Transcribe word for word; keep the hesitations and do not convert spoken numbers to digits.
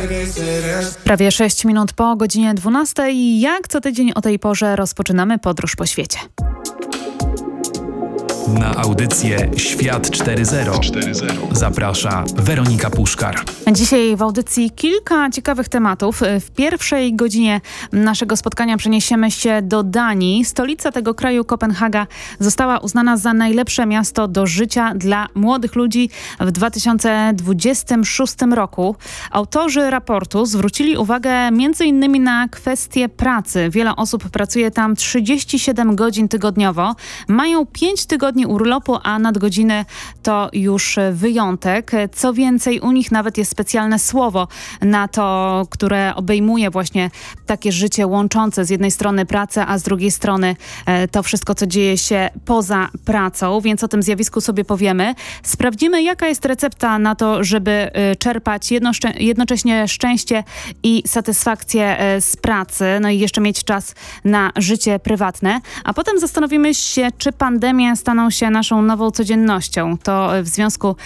Prawie sześć minut po godzinie dwunastej. Jak co tydzień o tej porze rozpoczynamy podróż po świecie. Na audycję Świat cztery zero zaprasza Weronika Puszkar. Dzisiaj w audycji kilka ciekawych tematów. W pierwszej godzinie naszego spotkania przeniesiemy się do Danii. Stolica tego kraju, Kopenhaga, została uznana za najlepsze miasto do życia dla młodych ludzi w dwa tysiące dwudziestym szóstym roku. Autorzy raportu zwrócili uwagę między innymi na kwestię pracy. Wiele osób pracuje tam trzydzieści siedem godzin tygodniowo. Mają pięć tygodni urlopu, a nadgodziny to już wyjątek. Co więcej, u nich nawet jest specjalne słowo na to, które obejmuje właśnie takie życie łączące z jednej strony pracę, a z drugiej strony to wszystko, co dzieje się poza pracą, więc o tym zjawisku sobie powiemy. Sprawdzimy, jaka jest recepta na to, żeby czerpać jednoszcze- jednocześnie szczęście i satysfakcję z pracy, no i jeszcze mieć czas na życie prywatne, a potem zastanowimy się, czy pandemie staną się naszą nową codziennością. To w związku